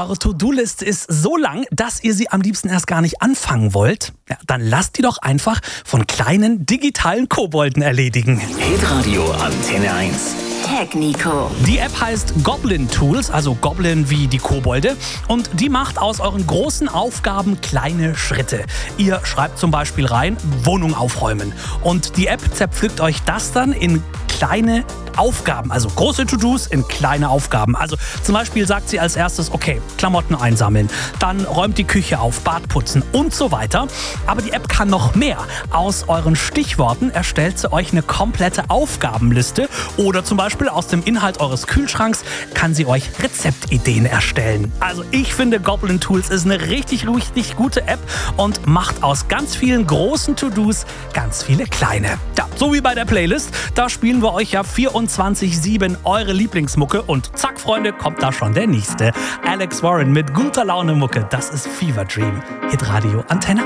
Eure To-Do-Liste ist so lang, dass ihr sie am liebsten erst gar nicht anfangen wollt? Ja, dann lasst die doch einfach von kleinen digitalen Kobolden erledigen. Hitradio Antenne 1. Tech Nico. Die App heißt Goblin Tools, also Goblin wie die Kobolde. Und die macht aus euren großen Aufgaben kleine Schritte. Ihr schreibt zum Beispiel rein, Wohnung aufräumen. Und die App zerpflückt euch das dann in kleine Aufgaben, also große To-Dos in kleine Aufgaben. Also zum Beispiel sagt sie als erstes, okay, Klamotten einsammeln, dann räumt die Küche auf, Bad putzen und so weiter. Aber die App kann noch mehr. Aus euren Stichworten erstellt sie euch eine komplette Aufgabenliste oder zum Beispiel aus dem Inhalt eures Kühlschranks kann sie euch Rezeptideen erstellen. Also ich finde, Goblin Tools ist eine richtig gute App und macht aus ganz vielen großen To-Dos ganz viele kleine. Ja, so wie bei der Playlist, da spielen wir euch ja 24/7 eure Lieblingsmucke und zack, Freunde, kommt da schon der nächste. Alex Warren mit guter Laune Mucke, das ist Fever Dream. Hitradio Antenne